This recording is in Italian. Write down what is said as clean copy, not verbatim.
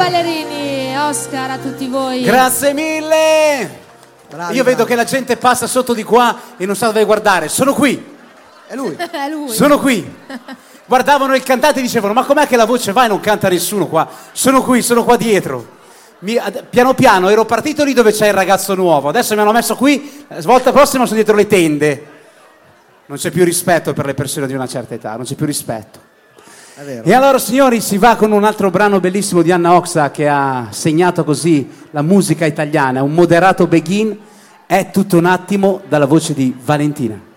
ballerini, Oscar, a tutti voi. Grazie mille. Bravi, Io vedo bravi. che la gente passa sotto di qua e non sa dove guardare. Sono qui. È lui. È lui. Sono qui. Guardavano il cantante e dicevano: ma com'è che la voce va e non canta nessuno qua? Sono qui, sono qua dietro. Piano piano ero partito lì dove c'è il ragazzo nuovo, adesso mi hanno messo qui, la volta prossima sono dietro le tende. Non c'è più rispetto per le persone di una certa età, non c'è più rispetto. È vero. E allora, signori, si va con un altro brano bellissimo di Anna Oxa, che ha segnato così la musica italiana, un moderato begin, È tutto un attimo, dalla voce di Valentina.